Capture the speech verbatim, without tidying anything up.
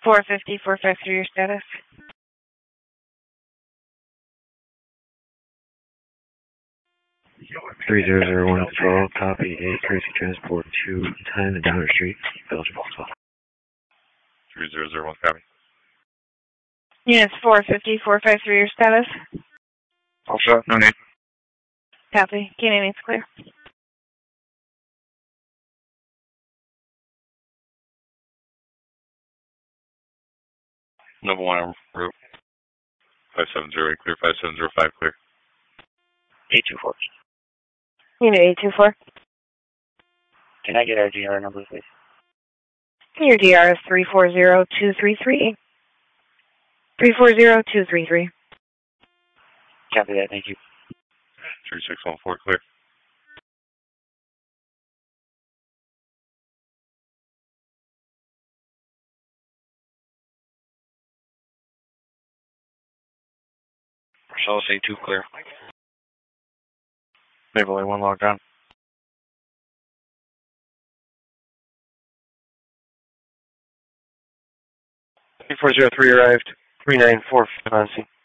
four fifty, four fifty-three, your status. three zero zero one twelve, copy eight, courtesy transport two, ten, Downer Street, Belgium. three zero zero one, copy. Units four fifty, four fifty-three, your status. All shot, no need. Copy. Canadian's clear. Nova one on route. five seven zero eight clear, five seven zero five clear. eight two four. Unit eight two four. Can I get our D R number, please? Your D R is three four zero two three three. three four zero two three three. Copy that, thank you. three six one four clear. Marcellus eight two clear. Naval A one logged on. three four zero three arrived. three nine four on scene.